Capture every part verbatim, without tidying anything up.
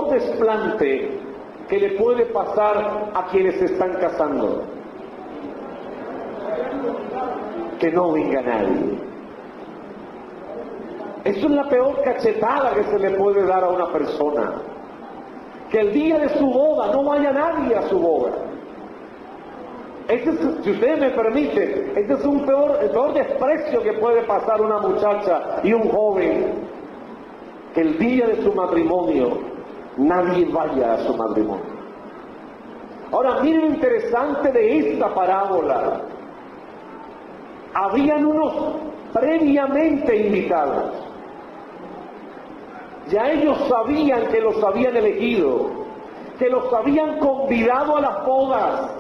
peor desplante que le puede pasar a quienes se están casando: que no venga nadie. Eso es la peor cachetada que se le puede dar a una persona. Que el día de su boda no vaya nadie a su boda. Este es, si ustedes me permiten, este es un peor, el peor desprecio que puede pasar una muchacha y un joven. Que el día de su matrimonio nadie vaya a su matrimonio. Ahora, miren lo interesante de esta parábola. Habían unos previamente invitados. Ya ellos sabían que los habían elegido, que los habían convidado a las bodas.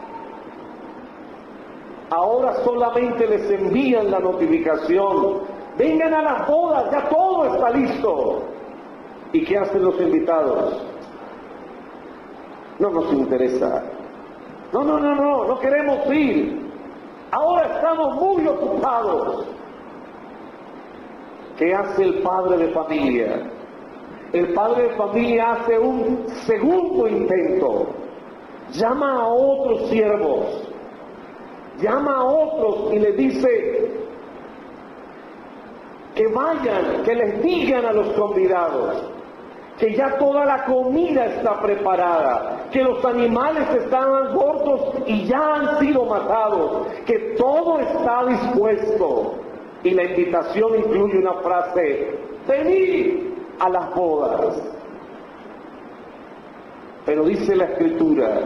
Ahora solamente les envían la notificación: vengan a las bodas, ya todo está listo. ¿Y qué hacen los invitados? No nos interesa. No, no, no, no, no queremos ir. Ahora estamos muy ocupados. ¿Qué hace el padre de familia? El padre de familia hace un segundo intento. Llama a otros siervos. Llama a otros y les dice que vayan, que les digan a los convidados que ya toda la comida está preparada, que los animales están gordos y ya han sido matados, que todo está dispuesto. Y la invitación incluye una frase: venid a las bodas. Pero dice la Escritura,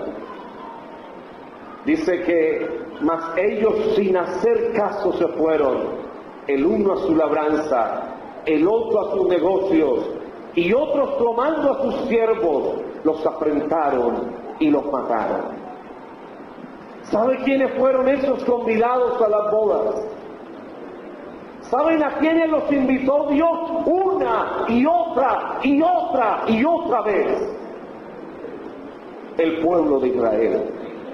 dice que mas ellos sin hacer caso se fueron, el uno a su labranza, el otro a sus negocios, y otros tomando a sus siervos los afrentaron y los mataron. ¿Sabe quiénes fueron esos convidados a las bodas? ¿Saben a quiénes los invitó Dios una y otra y otra y otra vez? El pueblo de Israel.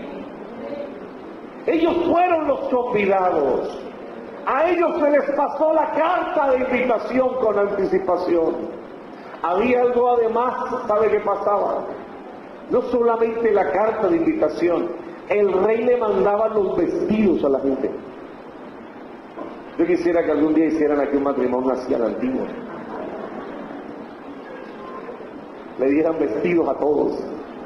Ellos fueron los convidados. A ellos se les pasó la carta de invitación con anticipación. Había algo además, ¿sabe qué pasaba? No solamente la carta de invitación, el rey le mandaba los vestidos a la gente. Yo quisiera que algún día hicieran aquí un matrimonio así a la antigua. Le dieran vestidos a todos.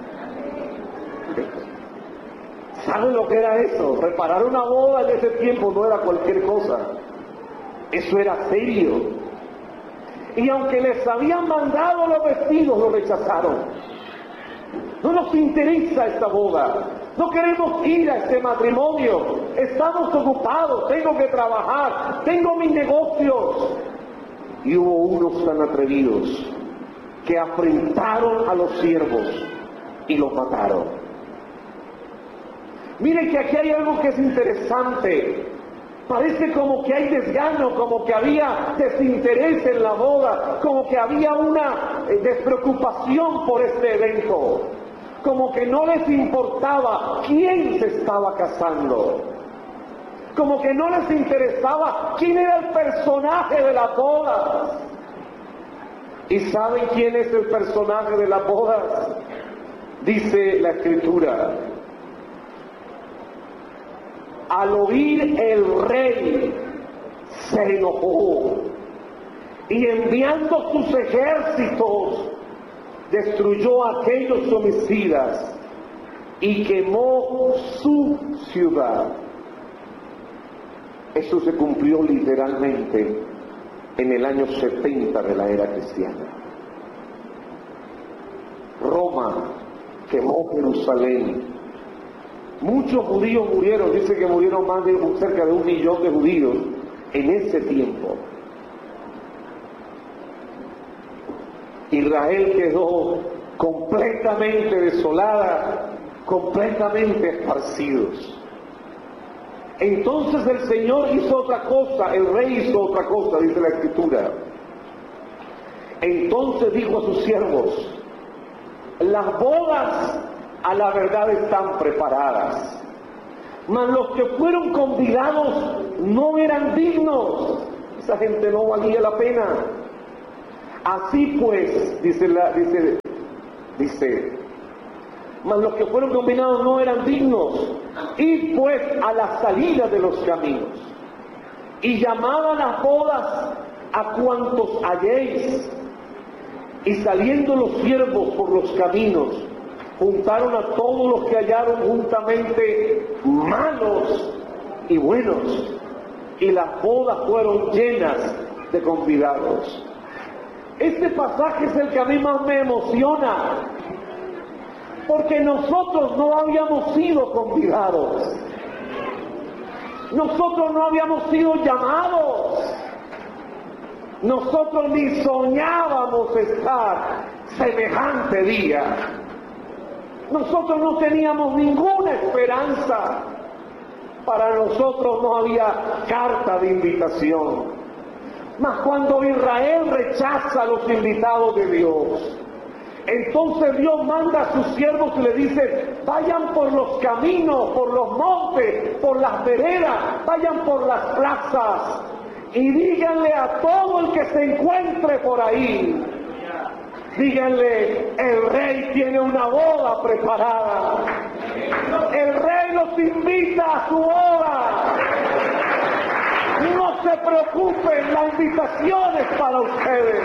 ¿Saben lo que era eso? Preparar una boda en ese tiempo no era cualquier cosa. Eso era serio. Y aunque les habían mandado los vestidos, lo rechazaron. No nos interesa esta boda. No queremos ir a este matrimonio. Estamos ocupados, tengo que trabajar, tengo mis negocios. Y hubo unos tan atrevidos que afrentaron a los siervos y los mataron. Miren que aquí hay algo que es interesante. Parece como que hay desgano, como que había desinterés en la boda, como que había una eh, despreocupación por este evento, como que no les importaba quién se estaba casando, como que no les interesaba quién era el personaje de las bodas. ¿Y saben quién es el personaje de las bodas? Dice la Escritura: al oír el rey se enojó y enviando sus ejércitos destruyó a aquellos homicidas y quemó su ciudad. Eso se cumplió literalmente en el año setenta de la era cristiana. Roma quemó Jerusalén. Muchos judíos murieron, dice que murieron más de cerca de un millón de judíos en ese tiempo. Israel quedó completamente desolada, completamente esparcidos. Entonces el Señor hizo otra cosa, el rey hizo otra cosa, dice la Escritura. Entonces dijo a sus siervos: las bodas a la verdad están preparadas, mas los que fueron convidados no eran dignos. Esa gente no valía la pena. Así pues, dice, la, dice Dice, mas los que fueron conminados no eran dignos. Id pues a la salida de los caminos, y llamad a las bodas a cuantos halléis. Y saliendo los siervos por los caminos, juntaron a todos los que hallaron juntamente, malos y buenos, y las bodas fueron llenas de convidados. Este pasaje es el que a mí más me emociona, porque nosotros no habíamos sido convidados, nosotros no habíamos sido llamados, nosotros ni soñábamos estar semejante día, nosotros no teníamos ninguna esperanza, para nosotros no había carta de invitación. Mas cuando Israel rechaza a los invitados de Dios, entonces Dios manda a sus siervos y le dice, vayan por los caminos, por los montes, por las veredas, vayan por las plazas y díganle a todo el que se encuentre por ahí, díganle, el rey tiene una boda preparada, el rey los invita a su boda, no se preocupen, la invitación es para ustedes.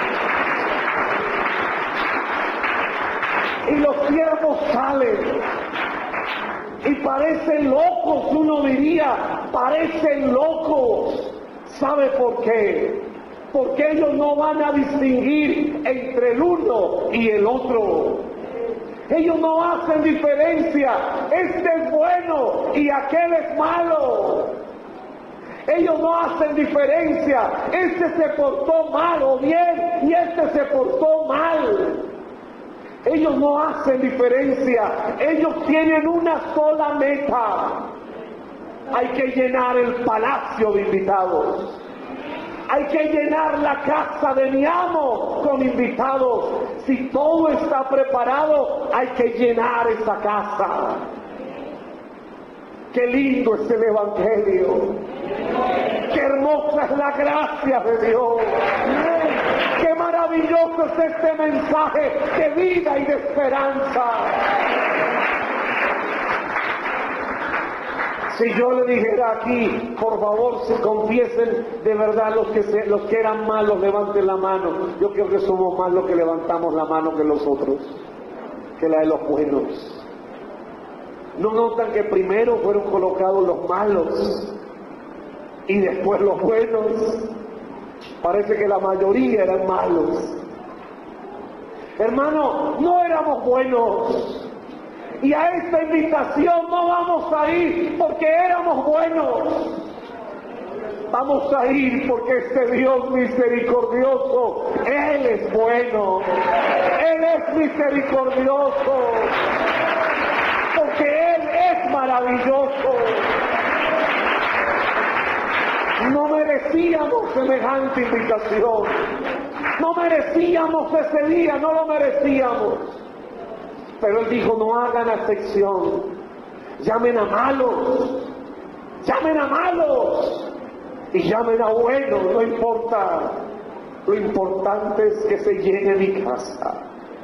Y los siervos salen y parecen locos, uno diría, parecen locos. ¿Sabe por qué? Porque ellos no van a distinguir entre el uno y el otro. Ellos no hacen diferencia, este es bueno y aquel es malo. Ellos no hacen diferencia, este se portó mal o bien y este se portó mal. Ellos no hacen diferencia, ellos tienen una sola meta. Hay que llenar el palacio de invitados. Hay que llenar la casa de mi amo con invitados. Si todo está preparado, hay que llenar esa casa. Qué lindo es el Evangelio. Qué hermosa es la gracia de Dios. Qué maravilloso es este mensaje de vida y de esperanza. Si yo le dijera aquí, por favor, se confiesen de verdad los que, se, los que eran malos, levanten la mano. Yo creo que somos más los que levantamos la mano que los otros, que la de los buenos. ¿No notan que primero fueron colocados los malos y después los buenos? Parece que la mayoría eran malos. Hermano, no éramos buenos. Y a esta invitación no vamos a ir porque éramos buenos. Vamos a ir porque este Dios misericordioso, Él es bueno. Él es misericordioso. Porque Él es maravilloso. No merecíamos semejante invitación. No merecíamos ese día, no lo merecíamos. Pero Él dijo, no hagan excepción. Llamen a malos. Llamen a malos. Y llamen a buenos, no importa. Lo importante es que se llene mi casa.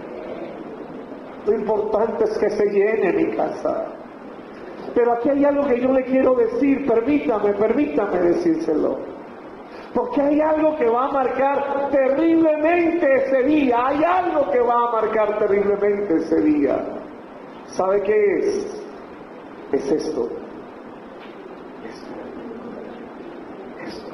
Lo importante es que se llene mi casa. Pero aquí hay algo que yo le quiero decir, permítame, permítame decírselo. Porque hay algo que va a marcar terriblemente ese día, hay algo que va a marcar terriblemente ese día. ¿Sabe qué es? Es esto. Esto. Esto.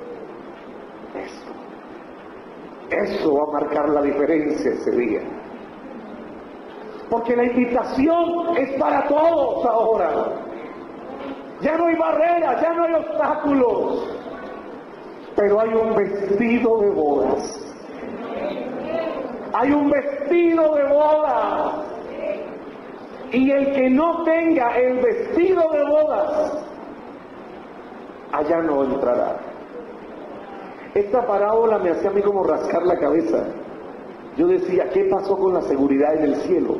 Esto. Eso va a marcar la diferencia ese día. Porque la invitación es para todos ahora. Ya no hay barreras, ya no hay obstáculos. Pero hay un vestido de bodas. Hay un vestido de bodas. Y el que no tenga el vestido de bodas, allá no entrará. Esta parábola me hacía a mí como rascar la cabeza. Yo decía, ¿qué pasó con la seguridad en el cielo?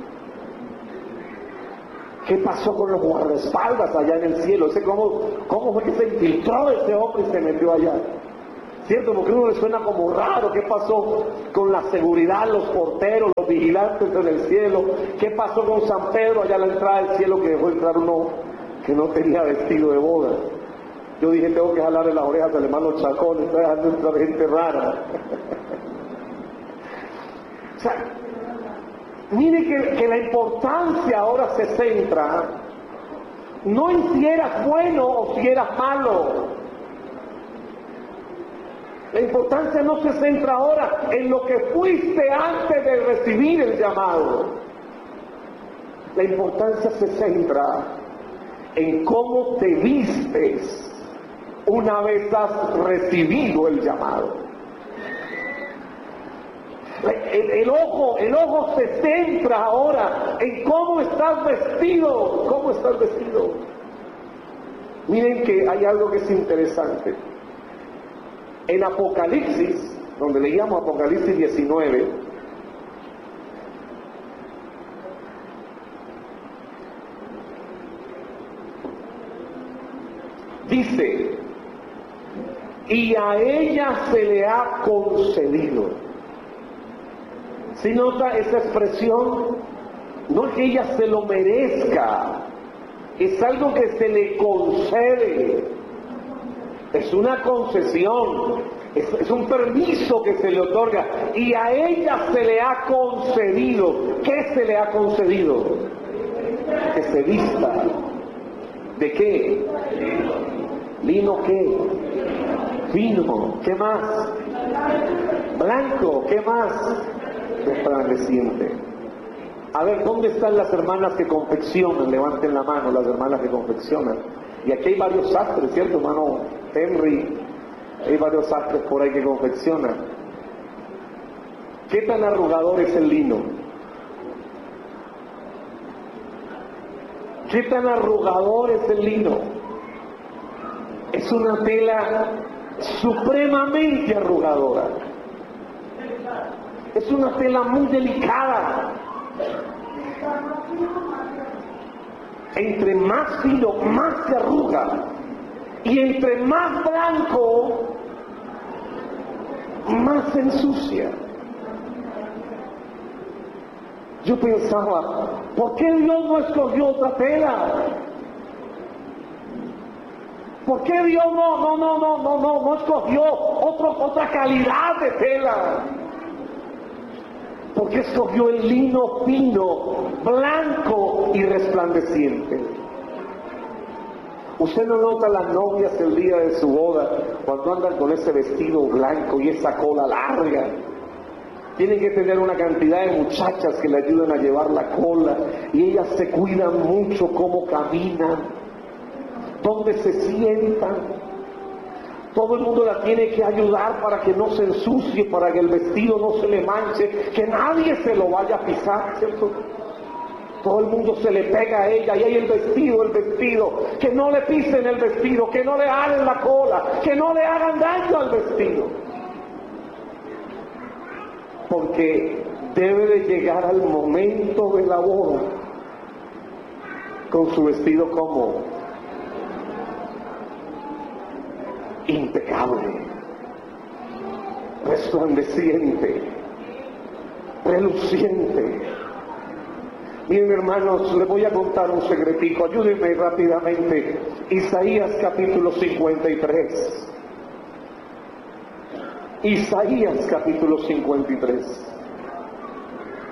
¿Qué pasó con los guardaespaldas allá en el cielo? Ese cómo, ¿Cómo fue que se infiltró ese hombre y se metió allá? ¿Cierto? Porque uno le suena como raro. ¿Qué pasó con la seguridad, los porteros, los los vigilantes en el cielo. ¿Qué pasó con San Pedro allá a la entrada del cielo que dejó entrar uno que no tenía vestido de boda? Yo dije, tengo que jalarle las orejas al hermano Chacón, está dejando entrar gente rara. O sea, mire que, que la importancia ahora se centra no en si eras bueno o si eras malo. La importancia no se centra ahora en lo que fuiste antes de recibir el llamado. La importancia se centra en cómo te vistes una vez has recibido el llamado. El, el ojo, el ojo se centra ahora en cómo estás vestido, cómo estás vestido. Miren que hay algo que es interesante. En Apocalipsis, donde leíamos Apocalipsis diecinueve, dice, y a ella se le ha concedido. ¿Sí nota esa expresión? No es que ella se lo merezca, es algo que se le concede, es una concesión, es, es un permiso que se le otorga, y a ella se le ha concedido. ¿Qué se le ha concedido? Que se vista. ¿De qué? ¿Lino qué? Fino. ¿Qué más? Blanco. ¿Qué más? Resplandeciente. A ver, ¿dónde están las hermanas que confeccionan? Levanten la mano las hermanas que confeccionan. Y aquí hay varios sastres, ¿cierto, hermano Henry? Hay varios sastres por ahí que confeccionan. ¿Qué tan arrugador es el lino? ¿Qué tan arrugador es el lino? Es una tela supremamente arrugadora. Es una tela muy delicada. Entre más fino, más se arruga. Y entre más blanco, más se ensucia. Yo pensaba, ¿por qué Dios no escogió otra tela? ¿Por qué Dios no, no, no, no, no, no, no escogió otro, otra calidad de tela? Porque escogió el lino fino, blanco y resplandeciente. Usted no nota las novias el día de su boda cuando andan con ese vestido blanco y esa cola larga. Tienen que tener una cantidad de muchachas que le ayuden a llevar la cola, y ellas se cuidan mucho cómo caminan, dónde se sientan. Todo el mundo la tiene que ayudar para que no se ensucie, para que el vestido no se le manche, que nadie se lo vaya a pisar, ¿cierto? Todo el mundo se le pega a ella, y hay el vestido, el vestido, que no le pisen el vestido, que no le hagan la cola, que no le hagan daño al vestido. Porque debe de llegar al momento de la boda con su vestido como impecable, resplandeciente, reluciente. Miren, hermanos, les voy a contar un secretico, ayúdenme rápidamente. Isaías capítulo cincuenta y tres. Isaías capítulo cincuenta y tres.